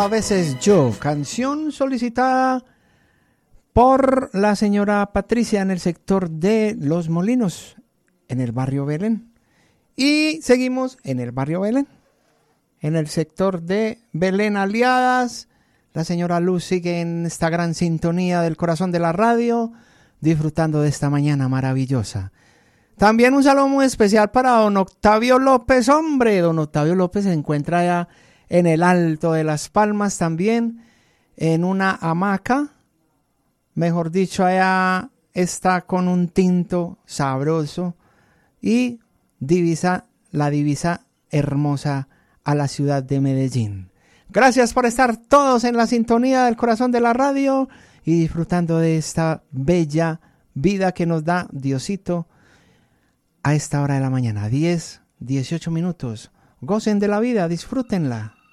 A veces yo, canción solicitada por la señora Patricia en el sector de Los Molinos, en el barrio Belén. Y seguimos en el barrio Belén, en el sector de Belén Aliadas. La señora Luz sigue en esta gran sintonía del corazón de la radio, disfrutando de esta mañana maravillosa. También un saludo muy especial para don Octavio López, hombre. Don Octavio López se encuentra allá en el Alto de las Palmas también, en una hamaca. Mejor dicho, allá está con un tinto sabroso y la divisa hermosa a la ciudad de Medellín. Gracias por estar todos en la sintonía del corazón de la radio y disfrutando de esta bella vida que nos da Diosito a esta hora de la mañana. 10, 18 minutos. Gocen de la vida, disfrútenla.